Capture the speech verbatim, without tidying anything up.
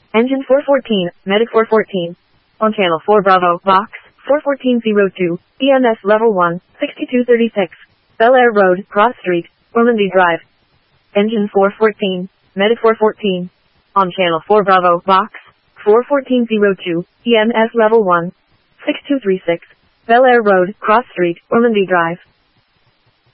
Engine four fourteen, Medic four fourteen. On channel four Bravo, Box, four fourteen zero two, E M S Level one, sixty-two thirty-six. Bel Air Road, Cross Street, Ormondy Drive. Engine four fourteen, Medic four fourteen. On channel four Bravo, Box, four fourteen zero two, E M S Level one, six two three six. Bel Air Road, Cross Street, Ormondy Drive.